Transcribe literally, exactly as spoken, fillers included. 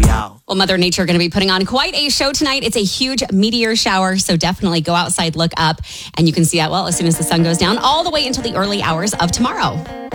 out. Well, Mother Nature going to be putting on quite a show tonight. It's a huge meteor shower, so definitely go outside, look up, and you can see that, well, as soon as the sun goes down, all the way until the early hours of tomorrow.